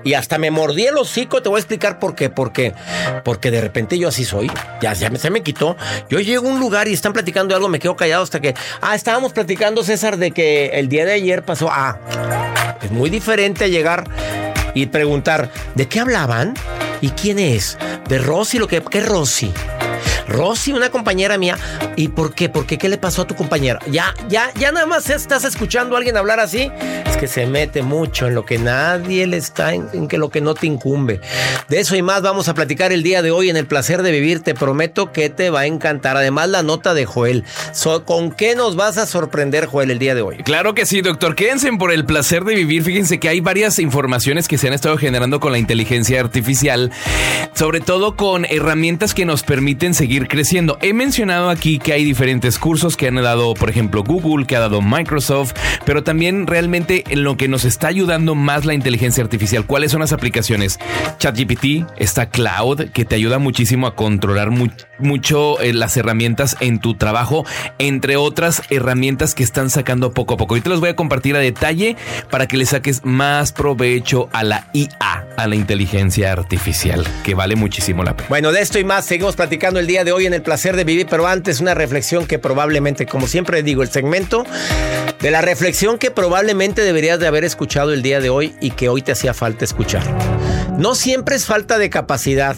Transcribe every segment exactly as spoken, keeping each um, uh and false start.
Y hasta me mordí el hocico, te voy a explicar por qué. Porque, porque de repente yo así soy. Ya, ya me, se me quitó. Yo llego a un lugar y están platicando de algo, me quedo callado hasta que... Ah, estábamos platicando, César, de que el día de ayer pasó... Ah, es muy diferente a llegar y preguntar, ¿de qué hablaban? ¿Y quién es? De Rosy, lo que... ¿Qué es Rosy? Rosy, una compañera mía. ¿Y por qué? ¿Por qué? ¿Qué le pasó a tu compañera? Ya, ya, ya nada más estás escuchando a alguien hablar así. Es que se mete mucho en lo que nadie le está, en, en que lo que no te incumbe. De eso y más vamos a platicar el día de hoy en El Placer de Vivir. Te prometo que te va a encantar. Además, la nota de Joel. So, ¿con qué nos vas a sorprender, Joel, el día de hoy? Claro que sí, doctor. Quédense por El Placer de Vivir. Fíjense que hay varias informaciones que se han estado generando con la inteligencia artificial, sobre todo con herramientas que nos permiten seguir creciendo. He mencionado aquí que hay diferentes cursos que han dado, por ejemplo, Google, que ha dado Microsoft, pero también realmente en lo que nos está ayudando más la inteligencia artificial. ¿Cuáles son las aplicaciones? ChatGPT, está Cloud, que te ayuda muchísimo a controlar mu- mucho eh, las herramientas en tu trabajo, entre otras herramientas que están sacando poco a poco. Y te las voy a compartir a detalle para que le saques más provecho a la I A, a la inteligencia artificial, que vale muchísimo la pena. Bueno, de esto y más seguimos platicando el día de hoy en El Placer de Vivir, pero antes una reflexión que probablemente, como siempre digo, el segmento de la reflexión que probablemente deberías de haber escuchado el día de hoy y que hoy te hacía falta escuchar. No siempre es falta de capacidad,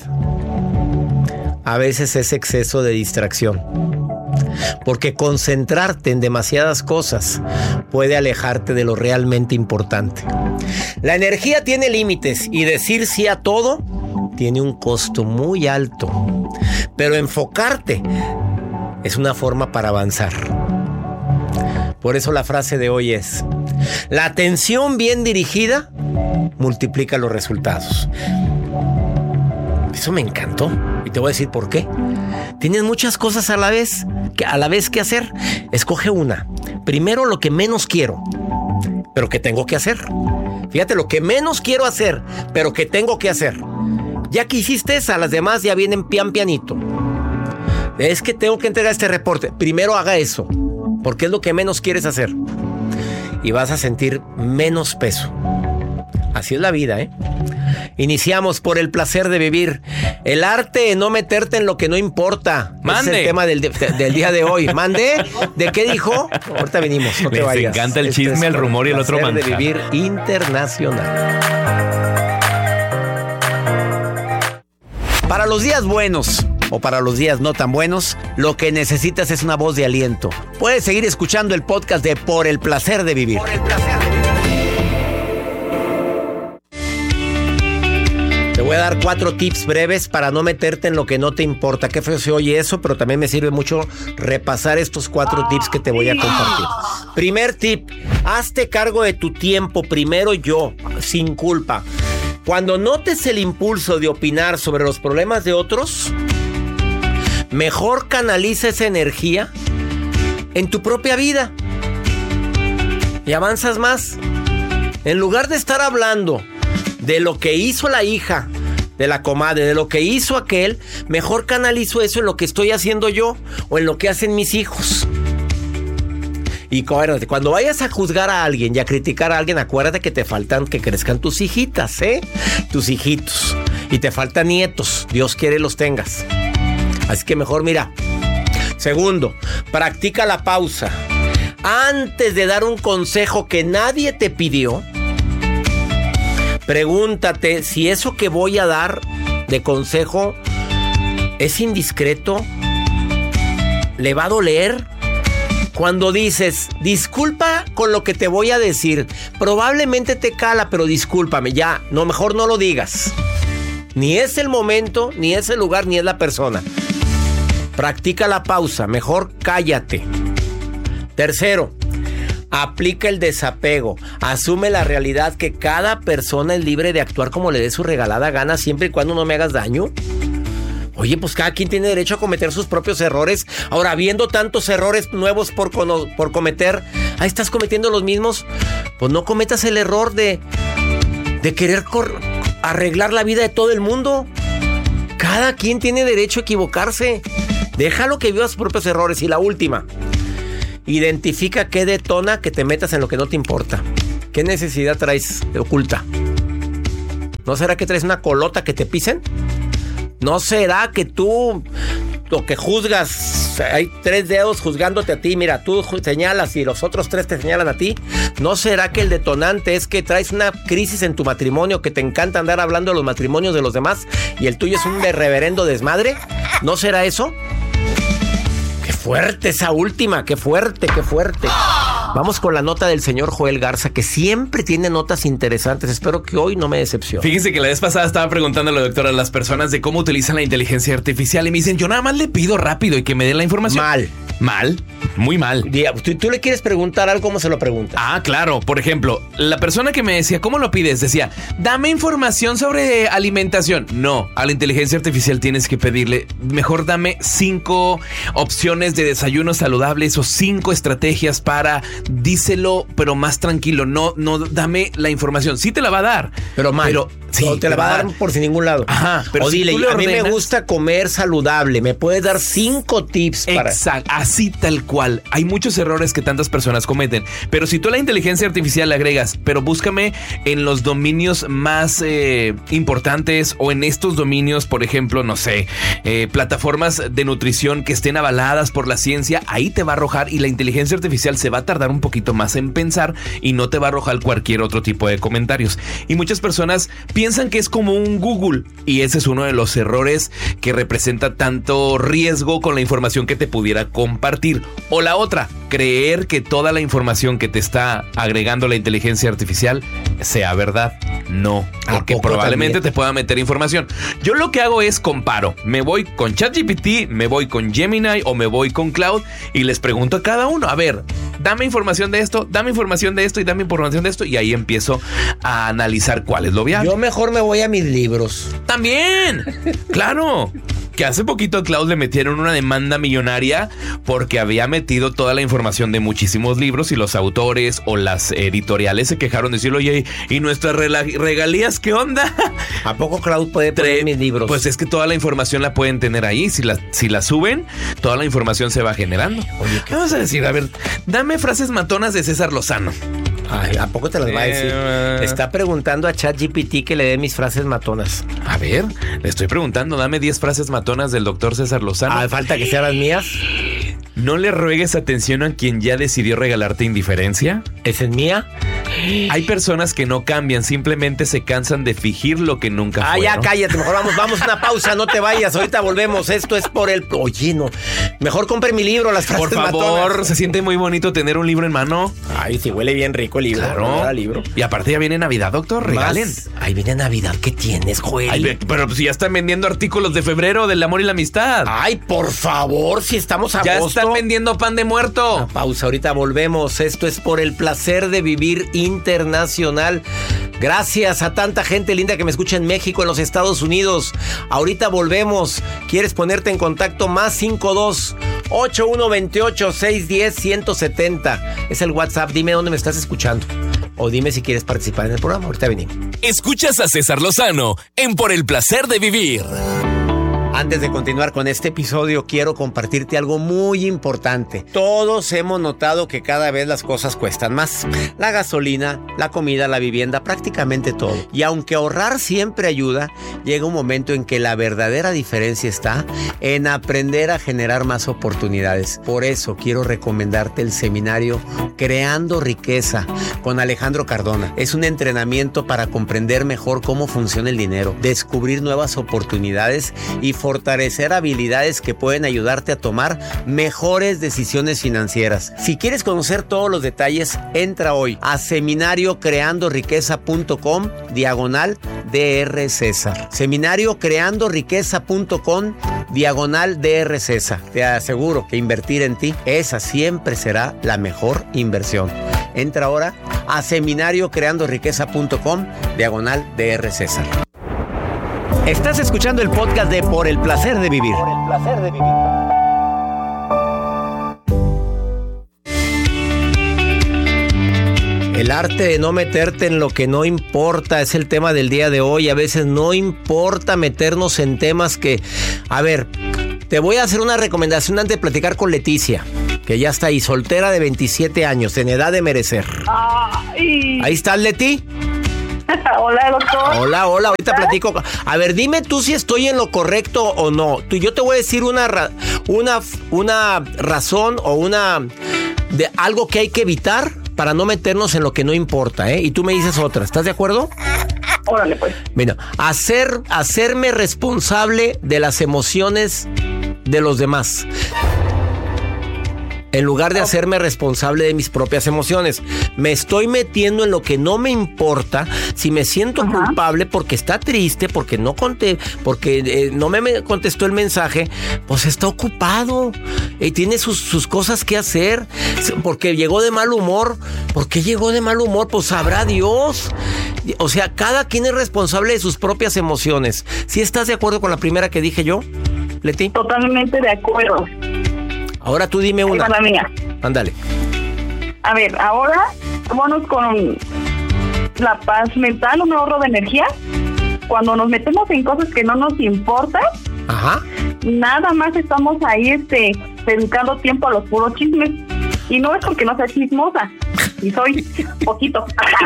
a veces es exceso de distracción, porque concentrarte en demasiadas cosas puede alejarte de lo realmente importante. La energía tiene límites y decir sí a todo tiene un costo muy alto, pero enfocarte es una forma para avanzar. Por eso la frase de hoy es: la atención bien dirigida multiplica los resultados. Eso me encantó y te voy a decir por qué. Tienes muchas cosas a la vez que a la vez que hacer. Escoge una. Primero lo que menos quiero, pero que tengo que hacer. Fíjate, lo que menos quiero hacer, pero que tengo que hacer. Ya que hiciste esa, las demás ya vienen pian pianito. Es que tengo que entregar este reporte. Primero haga eso, porque es lo que menos quieres hacer. Y vas a sentir menos peso. Así es la vida, ¿eh? Iniciamos por El Placer de Vivir. El arte de no meterte en lo que no importa. Mande. Es el tema del, del día de hoy. ¿Mande? ¿De qué dijo? Ahorita venimos, no te Les vayas. encanta el Este chisme, es el rumor y el otro Placer de manjar. Vivir internacional. Para los días buenos o para los días no tan buenos, lo que necesitas es una voz de aliento. Puedes seguir escuchando el podcast de Por el Placer de Vivir. Por el placer de vivir. Te voy a dar cuatro tips breves para no meterte en lo que no te importa. Qué feo se oye eso, pero también me sirve mucho repasar estos cuatro tips que te voy a compartir. Primer tip: hazte cargo de tu tiempo, primero yo, sin culpa. Cuando notes el impulso de opinar sobre los problemas de otros, mejor canaliza esa energía en tu propia vida y avanzas más. En lugar de estar hablando de lo que hizo la hija de la comadre, de lo que hizo aquel, mejor canalizo eso en lo que estoy haciendo yo o en lo que hacen mis hijos. Y cuando vayas a juzgar a alguien y a criticar a alguien, acuérdate que te faltan que crezcan tus hijitas, ¿eh? Tus hijitos. Y te faltan nietos. Dios quiere los tengas. Así que mejor mira. Segundo, practica la pausa. Antes de dar un consejo que nadie te pidió, pregúntate si eso que voy a dar de consejo es indiscreto, le va a doler. Cuando dices, disculpa con lo que te voy a decir, probablemente te cala, pero discúlpame, ya, no, mejor no lo digas. Ni es el momento, ni es el lugar, ni es la persona. Practica la pausa, mejor cállate. Tercero, aplica el desapego. Asume la realidad que cada persona es libre de actuar como le dé su regalada gana, siempre y cuando no me hagas daño. Oye, pues cada quien tiene derecho a cometer sus propios errores. Ahora, viendo tantos errores nuevos por, cono- por cometer, ahí estás cometiendo los mismos. Pues no cometas el error de, de querer cor- arreglar la vida de todo el mundo. Cada quien tiene derecho a equivocarse. Déjalo que viva sus propios errores. Y la última, identifica qué detona que te metas en lo que no te importa. ¿Qué necesidad traes oculta? ¿No será que traes una colota que te pisen? ¿No será que tú lo que juzgas, hay tres dedos juzgándote a ti, mira, tú señalas y los otros tres te señalan a ti? ¿No será que el detonante es que traes una crisis en tu matrimonio, que te encanta andar hablando de los matrimonios de los demás y el tuyo es un reverendo desmadre? ¿No será eso? ¡Qué fuerte esa última! ¡Qué fuerte, qué fuerte! Vamos con la nota del señor Joel Garza, que siempre tiene notas interesantes. Espero que hoy no me decepcione. Fíjense que la vez pasada estaba preguntando a la doctora a las personas de cómo utilizan la inteligencia artificial y me dicen, yo nada más le pido rápido y que me den la información. Mal. Mal, muy mal. ¿Tú, tú le quieres preguntar algo? ¿Cómo se lo preguntas? Ah, claro. Por ejemplo, la persona que me decía, ¿cómo lo pides? Decía, dame información sobre alimentación. No, a la inteligencia artificial tienes que pedirle, mejor dame cinco opciones de desayunos saludables o cinco estrategias para, díselo, pero más tranquilo. No, no, dame la información. Sí te la va a dar. Pero mal. Pero sí, no, te, te la va a dar por sin ningún lado. Ajá. Pero o si dile, tú le a mí ordenas, me gusta comer saludable. ¿Me puedes dar cinco tips para...? Exacto. Así tal cual. Hay muchos errores que tantas personas cometen. Pero si tú a la inteligencia artificial le agregas, pero búscame en los dominios más eh, importantes o en estos dominios, por ejemplo, no sé, eh, plataformas de nutrición que estén avaladas por la ciencia, ahí te va a arrojar y la inteligencia artificial se va a tardar un poquito más en pensar y no te va a arrojar cualquier otro tipo de comentarios. Y muchas personas piensan que es como un Google y ese es uno de los errores que representa tanto riesgo con la información que te pudiera compartir. Compartir. O la otra, creer que toda la información que te está agregando la inteligencia artificial sea verdad. No, porque probablemente también te pueda meter información. Yo lo que hago es comparo. Me voy con ChatGPT, me voy con Gemini o me voy con Cloud y les pregunto a cada uno, a ver, dame información de esto, dame información de esto y dame información de esto y ahí empiezo a analizar cuál es lo viable. Yo mejor me voy a mis libros. También, claro. Que hace poquito a Cloud le metieron una demanda millonaria porque había metido toda la información de muchísimos libros y los autores o las editoriales se quejaron de decirlo, oye, ¿y nuestras regalías qué onda? ¿A poco Cloud puede poner mis libros? Pues es que toda la información la pueden tener ahí. Si la, si la suben, toda la información se va generando. Oye, ¿qué vamos a decir? A ver, dame frases matonas de César Lozano. Ay, ¿a poco te las va a decir? Eh, Está preguntando a ChatGPT que le dé mis frases matonas. A ver, le estoy preguntando, dame diez frases matonas del doctor César Lozano. Ah, falta que sean las mías. No le ruegues atención a quien ya decidió regalarte indiferencia. ¿Esa es mía? Hay personas que no cambian, simplemente se cansan de fingir lo que nunca ah, fueron. Ah, ya cállate, mejor vamos, vamos a una pausa, no te vayas, ahorita volvemos. Esto es por el... Oye, no, mejor compre mi libro, las frases matonas. Por favor, matonas. Se siente muy bonito tener un libro en mano. Ay, sí, huele bien rico el libro. Claro. ¿no? libro. Y aparte ya viene Navidad, doctor, regalen. Más. Ay, viene Navidad, ¿qué tienes, Joel? Ay, pero pues ya están vendiendo artículos de febrero del amor y la amistad. Ay, por favor, si estamos a Ya agosto. están vendiendo pan de muerto. Una pausa, ahorita volvemos. Esto es por el placer de vivir internacional. Gracias a tanta gente linda que me escucha en México, en los Estados Unidos. Ahorita volvemos. ¿Quieres ponerte en contacto? Más cinco dos ocho uno dos ocho seis uno cero uno siete cero. Es el WhatsApp. Dime dónde me estás escuchando. O dime si quieres participar en el programa. Ahorita venimos. Escuchas a César Lozano en Por el Placer de Vivir. Antes de continuar con este episodio, quiero compartirte algo muy importante. Todos hemos notado que cada vez las cosas cuestan más. La gasolina, la comida, la vivienda, prácticamente todo. Y aunque ahorrar siempre ayuda, llega un momento en que la verdadera diferencia está en aprender a generar más oportunidades. Por eso quiero recomendarte el seminario Creando Riqueza con Alejandro Cardona. Es un entrenamiento para comprender mejor cómo funciona el dinero, descubrir nuevas oportunidades y fortalecer habilidades que pueden ayudarte a tomar mejores decisiones financieras. Si quieres conocer todos los detalles, entra hoy a seminario creando riqueza punto com diagonal D R César. seminario creando riqueza punto com diagonal D R César. Te aseguro que invertir en ti, esa siempre será la mejor inversión. Entra ahora a seminario creando riqueza punto com diagonal D R César. Estás escuchando el podcast de Por el Placer de Vivir. Por el Placer de Vivir. El arte de no meterte en lo que no importa es el tema del día de hoy. A veces no importa meternos en temas que... A ver, te voy a hacer una recomendación antes de platicar con Leticia, que ya está ahí, soltera de veintisiete años, en edad de merecer. Ay. Ahí estás, Leti. Hola, doctor. Hola, hola, ahorita platico. A ver, dime tú si estoy en lo correcto o no. Tú, yo te voy a decir una, ra- una, una razón o una de algo que hay que evitar para no meternos en lo que no importa, ¿eh? Y tú me dices otra. ¿Estás de acuerdo? Órale, pues. Mira, hacer, hacerme responsable de las emociones de los demás, en lugar de hacerme responsable de mis propias emociones. Me estoy metiendo en lo que no me importa. Si me siento Ajá. culpable porque está triste, porque no conté, porque eh, no me, me contestó el mensaje, pues está ocupado y tiene sus, sus cosas que hacer. Porque llegó de mal humor. ¿Por qué llegó de mal humor? Pues sabrá Dios. O sea, cada quien es responsable de sus propias emociones. ¿Sí estás de acuerdo con la primera que dije yo, Leti? Totalmente de acuerdo. Ahora tú dime una. Ahí va la mía. Ándale. A ver, ahora vámonos con la paz mental, un ahorro de energía. Cuando nos metemos en cosas que no nos importan, Ajá. nada más estamos ahí este, dedicando tiempo a los puros chismes. Y no es porque no sea chismosa, y soy poquito.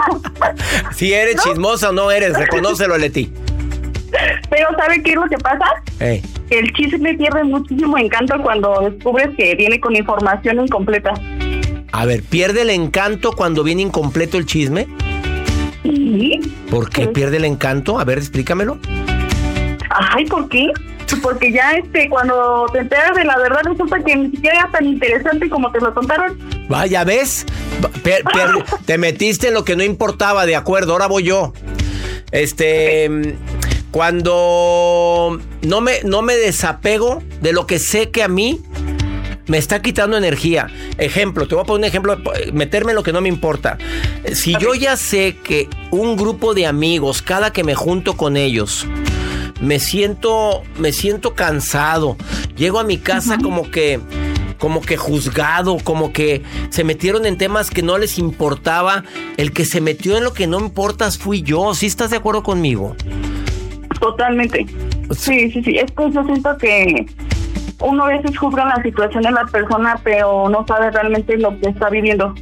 Si eres ¿No? chismosa o no eres, reconócelo, Leti. Pero ¿sabe qué es lo que pasa? Hey. El chisme pierde muchísimo encanto cuando descubres que viene con información incompleta. A ver, ¿pierde el encanto cuando viene incompleto el chisme? Sí. ¿Por qué sí. pierde el encanto? A ver, explícamelo. Ay, ¿por qué? Porque ya este cuando te enteras de la verdad resulta que ni siquiera era tan interesante como te lo contaron. Vaya, ¿ves? Per, per, te metiste en lo que no importaba, de acuerdo, ahora voy yo. Este... Okay. Cuando no me, no me desapego de lo que sé que a mí me está quitando energía. Ejemplo, te voy a poner un ejemplo, meterme en lo que no me importa. Si okay. yo ya sé que un grupo de amigos, cada que me junto con ellos, me siento, me siento cansado. Llego a mi casa uh-huh. como que, como que juzgado, como que se metieron en temas que no les importaba. El que se metió en lo que no me importa fui yo. ¿Sí estás de acuerdo conmigo? Totalmente. Sí, sí, sí. Es que yo siento que uno a veces juzga la situación de la persona, pero no sabe realmente lo que está viviendo.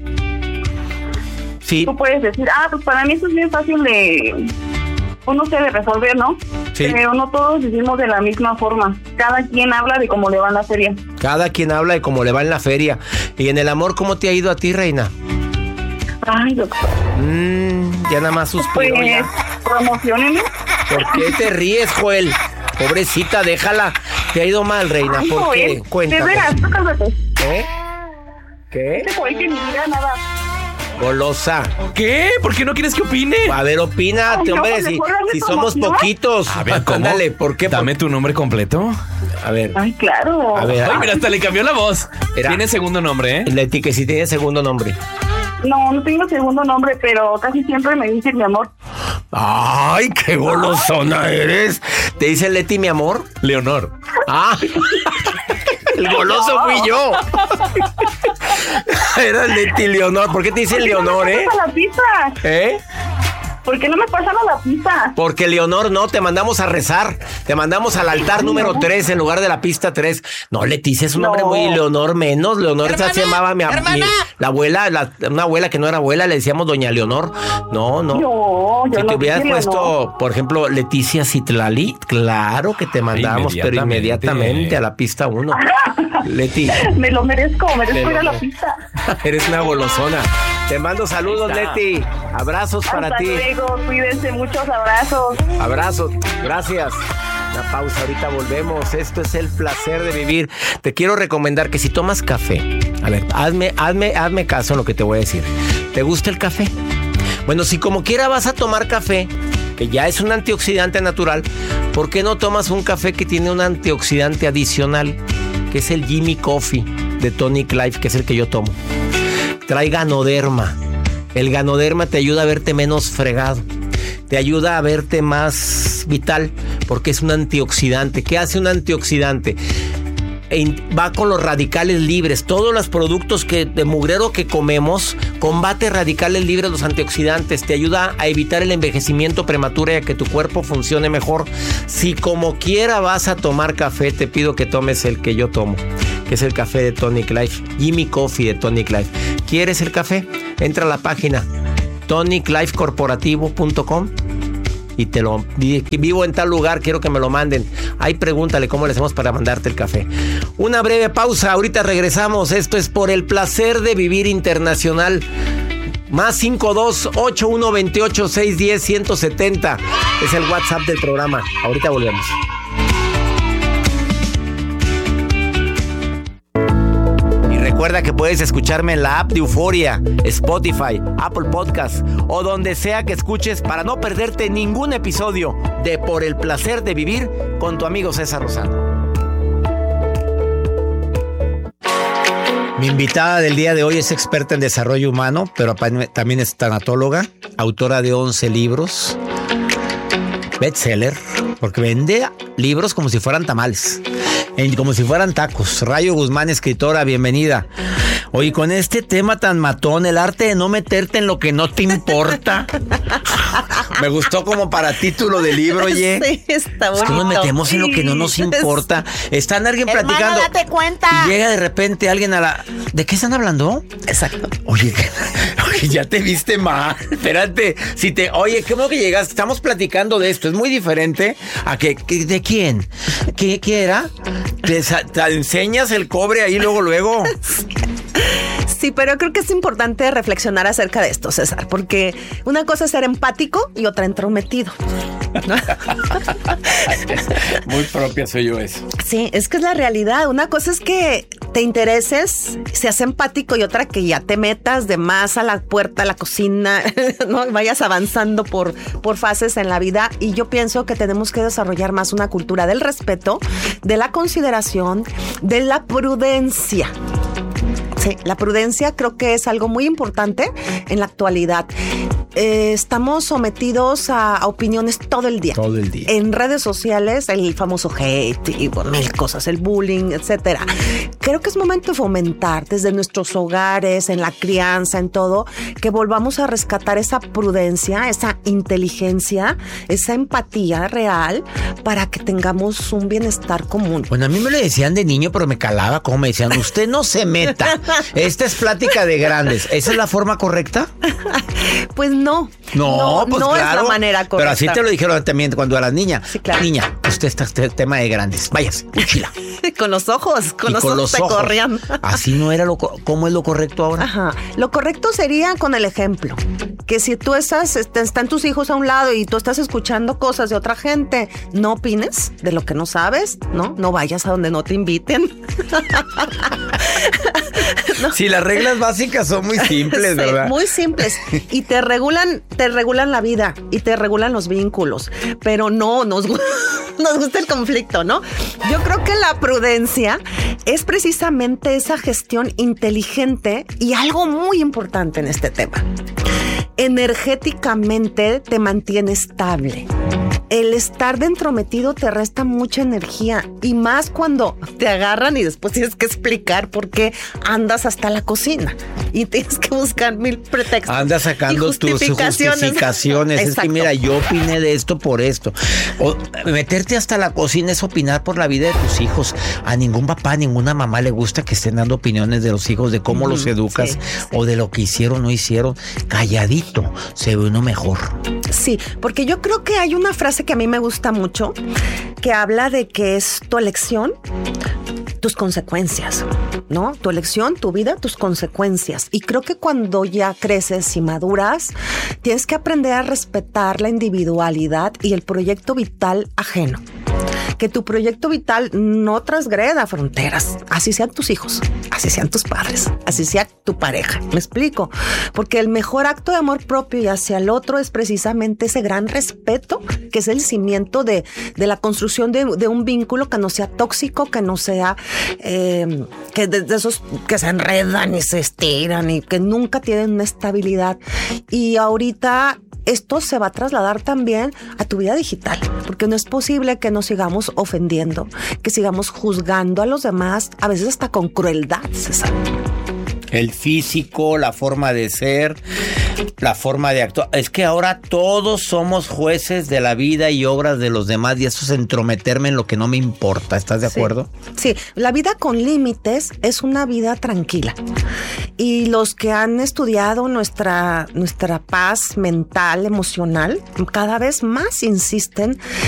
Sí. Tú puedes decir, ah, pues para mí eso es bien fácil de... Uno se debe resolver, ¿no? Sí. Pero no todos vivimos de la misma forma. Cada quien habla de cómo le va en la feria. Cada quien habla de cómo le va en la feria. ¿Y en el amor cómo te ha ido a ti, reina? Ay, doctor. Mm, ya nada más suspiro. Pues, ya. Promociónenme. ¿Por qué te ríes, Joel? Pobrecita, déjala. Te ha ido mal, reina. Ay, ¿por Joel, qué? Cuéntame. De veras, tú cálmate. ¿Eh? ¿Qué? Ese Joel que ni diga nada. Golosa. ¿Qué? ¿Por qué no quieres que opine? A ver, opina, Ay, hombre, no, si, si somos promoción? poquitos. A ver, ¿cómo? Ándale, ¿por qué? Dame tu nombre completo. A ver. Ay, claro. A ver. Ay, mira, hasta le cambió la voz. Era. Tiene segundo nombre, ¿eh? Leti, que sí tiene segundo nombre. No, no tengo segundo nombre, pero casi siempre me dicen mi amor. Ay, qué golosona eres. ¿Te dice Leti, mi amor? Leonor. Ah, el goloso no. fui yo. Era Leti Leonor. ¿Por qué te dicen Leonor, eh? La pista. ¿Eh? ¿Por qué no me pasan a la pista? Porque Leonor no, te mandamos a rezar. Te mandamos al altar número tres en lugar de la pista tres. No, Leticia es un nombre no. muy Leonor menos. Leonor hermana, se llamaba mi, mi la abuela, la, una abuela que no era abuela, le decíamos doña Leonor. No, no. No, yo si no te hubieras puesto, Leonor. Por ejemplo, Leticia Citlali, claro que te mandamos, inmediatamente. pero inmediatamente a la pista uno. Leti. Me lo merezco, merezco ir a la pista. Eres una golosona. Te mando saludos, Leti. Abrazos para Hasta ti. Luego, cuídense, muchos abrazos. Abrazos, gracias. Una pausa, ahorita volvemos. Esto es el placer de vivir. Te quiero recomendar que si tomas café, a ver, hazme, hazme, hazme caso en lo que te voy a decir. ¿Te gusta el café? Bueno, si como quiera vas a tomar café, que ya es un antioxidante natural, ¿por qué no tomas un café que tiene un antioxidante adicional? Que es el Jimmy Coffee de Tonic Life, que es el que yo tomo. Trae ganoderma. El ganoderma te ayuda a verte menos fregado. Te ayuda a verte más vital porque es un antioxidante. ¿Qué hace un antioxidante? Va con los radicales libres. Todos los productos que, de mugrero que comemos combate radicales libres, los antioxidantes. Te ayuda a evitar el envejecimiento prematuro y a que tu cuerpo funcione mejor. Si como quiera vas a tomar café, te pido que tomes el que yo tomo, que es el café de Tonic Life, Jimmy Coffee de Tonic Life. ¿Quieres el café? Entra a la página tonic life corporativo punto com. Y te lo vivo en tal lugar, quiero que me lo manden. Ahí pregúntale cómo le hacemos para mandarte el café. Una breve pausa, ahorita regresamos. Esto es Por el Placer de Vivir Internacional. Más cinco dos ocho uno dos ocho seis uno cero uno siete cero. Es el WhatsApp del programa. Ahorita volvemos. Recuerda que puedes escucharme en la app de Euforia, Spotify, Apple Podcast o donde sea que escuches para no perderte ningún episodio de Por el Placer de Vivir con tu amigo César Lozano. Mi invitada del día de hoy es experta en desarrollo humano, pero también es tanatóloga, autora de once libros, bestseller, porque vende libros como si fueran tamales. Como si fueran tacos. Rayo Guzmán, escritora, bienvenida. Oye, con este tema tan matón, el arte de no meterte en lo que no te importa. Me gustó como para título de libro, oye. Sí, está bonito. Es que nos metemos en lo que no nos importa. Están alguien Hermano, platicando. date cuenta. Y llega de repente alguien a la... ¿De qué están hablando? Exacto. Oye, oye, ya te viste mal. Espérate. Si te... Oye, qué bueno que llegaste. Estamos platicando de esto. Es muy diferente a que... que ¿de quién? ¿Qué, qué era? ¿Te, te enseñas el cobre ahí luego, luego? Sí, pero creo que es importante reflexionar acerca de esto, César, porque una cosa es ser empático y otra entrometido. Muy propia soy yo eso. Sí, es que es la realidad. Una cosa es que te intereses, seas empático, y otra que ya te metas de más a la puerta, a la cocina, ¿no? Vayas avanzando por, por fases en la vida. Y yo pienso que tenemos que desarrollar más una cultura del respeto, de la consideración, de la prudencia. Sí, la prudencia creo que es algo muy importante en la actualidad. Eh, estamos sometidos a, a opiniones todo el día. Todo el día. En redes sociales, el famoso hate y bueno, mil cosas, el bullying, etcétera. Creo que es momento de fomentar desde nuestros hogares, en la crianza, en todo, que volvamos a rescatar esa prudencia, esa inteligencia, esa empatía real para que tengamos un bienestar común. Bueno, a mí me lo decían de niño, pero me calaba como me decían, usted no se meta. Esta es plática de grandes. ¿Esa es la forma correcta? Pues no. No, no, pues no claro. es la manera correcta. Pero así te lo dijeron también cuando eras niña. Sí, claro. Niña, usted está este tema de grandes. Váyase, úchila. Con los ojos, con Y los con ojos los te ojos. corrían. Así no era lo... co- ¿Cómo es lo correcto ahora? Ajá. Lo correcto sería con el ejemplo. Que si tú estás, est- están tus hijos a un lado y tú estás escuchando cosas de otra gente, no opines de lo que no sabes, ¿no? No vayas a donde no te inviten. No. Sí, las reglas básicas son muy simples, Sí, ¿verdad? muy simples. Y te regulan, te regulan la vida y te regulan los vínculos. Pero no, nos, gu- nos gusta el conflicto, ¿no? Yo creo que la prudencia es precisamente esa gestión inteligente y algo muy importante en este tema. Energéticamente te mantiene estable. El estar de entrometido te resta mucha energía y más cuando te agarran y después tienes que explicar por qué andas hasta la cocina y tienes que buscar mil pretextos. Andas sacando y tus justificaciones. Es que Exacto. mira, yo opiné de esto por esto. O, meterte hasta la cocina es opinar por la vida de tus hijos. A ningún papá, a ninguna mamá le gusta que estén dando opiniones de los hijos, de cómo Ujú, los educas, sí, sí. o de lo que hicieron o no hicieron. Calladito se ve uno mejor. Sí, porque yo creo que hay una frase que a mí me gusta mucho que habla de que es tu elección, tus consecuencias, ¿no? Tu elección, tu vida, tus consecuencias. Y creo que cuando ya creces y maduras, tienes que aprender a respetar la individualidad y el proyecto vital ajeno. Que tu proyecto vital no transgreda fronteras, así sean tus hijos, así sean tus padres, así sea tu pareja. ¿Me explico? Porque el mejor acto de amor propio y hacia el otro es precisamente ese gran respeto, que es el cimiento de, de la construcción de, de un vínculo que no sea tóxico, que no sea eh, que de, de esos que se enredan y se estiran y que nunca tienen una estabilidad. Y ahorita esto se va a trasladar también a tu vida digital, porque no es posible que nos sigamos ofendiendo, que sigamos juzgando a los demás, a veces hasta con crueldad, César. El físico, la forma de ser. la forma de actuar. Es que ahora todos somos jueces de la vida y obras de los demás y eso es entrometerme en lo que no me importa. ¿Estás de acuerdo? Sí, sí. La vida con límites es una vida tranquila. Y los que han estudiado nuestra, nuestra paz mental, emocional, cada vez más insisten